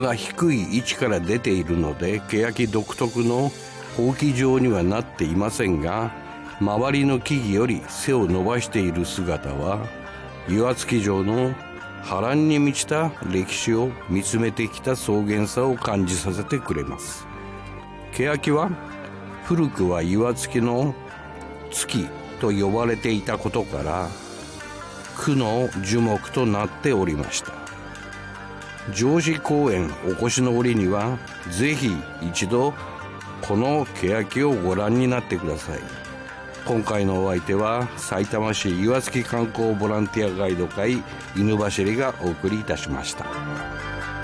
が低い位置から出ているので、欅独特のほうき状にはなっていませんが、周りの木々より背を伸ばしている姿は、岩槻城の波乱に満ちた歴史を見つめてきた草原さを感じさせてくれます。欅は古くは岩槻の月と呼ばれていたことから、区の樹木となっておりました。城址公園お越しの折には、ぜひ一度この欅をご覧になってください。今回のお相手は、さいたま市岩槻観光ボランティアガイド会犬走りがお送りいたしました。